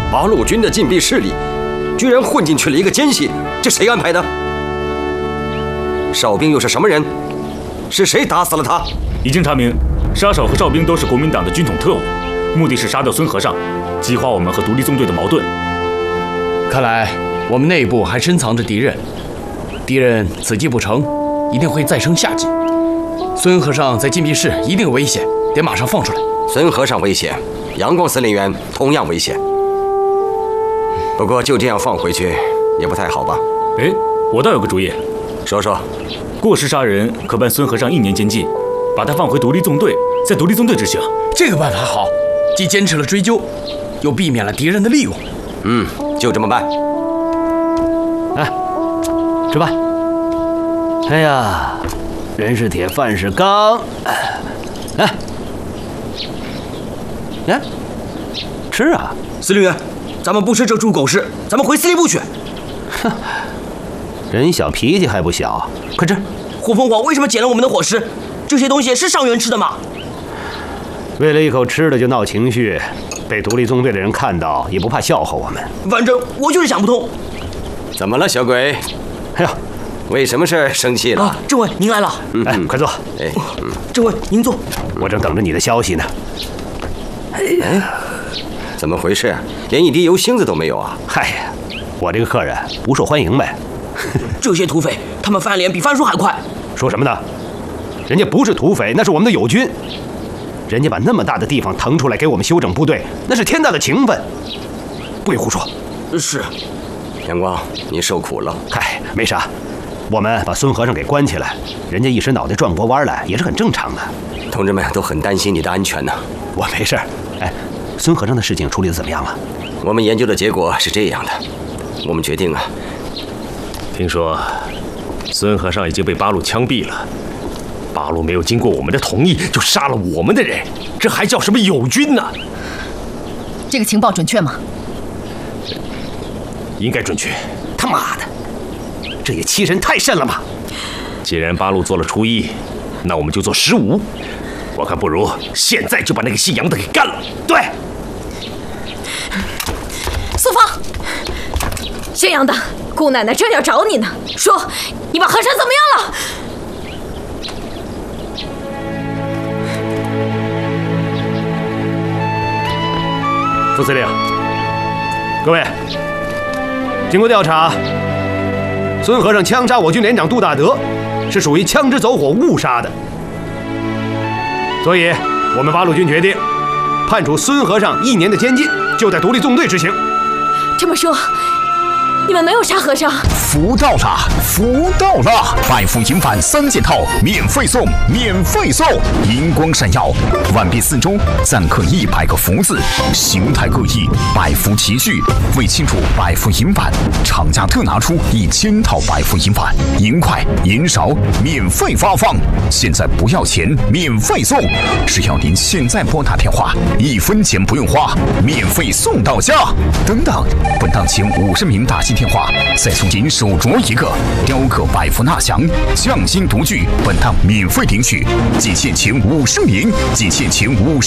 八路军的禁闭室里，居然混进去了一个奸细，这谁安排的？哨兵又是什么人？是谁打死了他？ 已经查明，杀手和哨兵都是国民党的军统特务，目的是杀掉孙和尚，激化我们和独立纵队的矛盾。 看来我们内部还深藏着敌人，敌人此计不成，一定会再生下计。孙和尚在禁闭室一定有危险，得马上放出来。 孙和尚危险，阳光司令员同样危险。不过就这样放回去也不太好吧？ 哎，我倒有个主意。 说说。 过失杀人，可判孙和尚1年监禁，把他放回独立纵队，在独立纵队执行。 这个办法好，既坚持了追究，又避免了敌人的利用。 就这么办。 来，吃饭。哎呀，人是铁，饭是钢。来，来，吃啊！ 司令员，咱们不吃这猪狗食，咱们回司令部去。 哼，人小脾气还不小，快吃。 火凤凰为什么捡了我们的伙食？这些东西是上元吃的吗？ 为了一口吃的就闹情绪，被独立纵队的人看到也不怕笑话我们。 反正我就是想不通。 怎么了，小鬼？ 哎呀， 为什么事生气了？ 政委，您来了。 哎，快坐。 哎， 政委，您坐。 我正等着你的消息呢。 哎，怎么回事？连一滴油星子都没有啊！ 嗨呀，我这个客人不受欢迎呗。 这些土匪，他们翻脸比翻书还快。 说什么呢？人家不是土匪，那是我们的友军。人家把那么大的地方腾出来给我们休整部队，那是天大的情分，不许胡说。 是。 阳光，你受苦了。 嗨，没啥，我们把孙和尚给关起来，人家一时脑袋转过弯来也是很正常的。 同志们都很担心你的安全呢。 我没事。哎，孙和尚的事情处理得怎么样了？ 我们研究的结果是这样的，我们决定啊。 听说孙和尚已经被八路枪毙了，八路没有经过我们的同意就杀了我们的人，这还叫什么友军呢？ 这个情报准确吗？ 应该准确。 他妈的，这也欺人太甚了嘛！ 既然八路做了初一，那我们就做15。我看不如现在就把那个姓杨的给干了。 对。 苏芳，姓杨的，姑奶奶正要找你呢，说你把和珅怎么样了？ 副司令，各位，经过调查，孙和尚枪杀我军连长杜大德，是属于枪支走火误杀的，所以我们八路军决定判处孙和尚1年的监禁，就在独立纵队执行。 这么说，你们没有杀和尚？ 福到了，福到了！百福银返3件套，免费送，免费送！银光闪耀，完毕4周，暂刻100个福字，形态各异，百福齐聚。为庆祝百福银返，厂家特拿出1000套百福银返，银快银少，免费发放。现在不要钱，免费送！只要您现在拨打电话，1分钱不用花，免费送到家。等等，本档前50名打进电话，再送您手镯1个，雕刻百福纳祥，匠心独具，本档免费领取。仅限前50名，仅限前50。